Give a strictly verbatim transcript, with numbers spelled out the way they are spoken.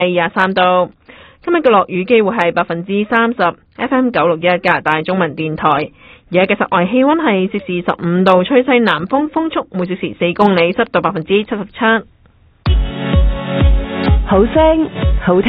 廿三度。今日嘅落雨機會係百分之三十。F M 九六一加拿大中文電台。而家嘅室外氣溫係攝氏十五度，吹西南風，風速每小時四公里，濕度百分之七十七。 好聲